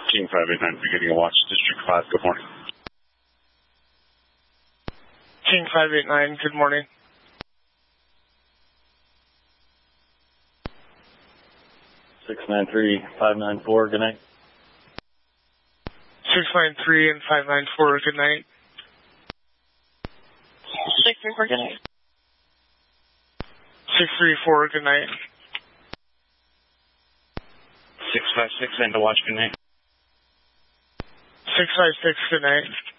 King 589, beginning of watch, District 5, good morning. King 589, good morning. (693-594), good night. 693 and 594, good night. 634, good night. 634, good night. 656, end of watch, good night. 656, good night.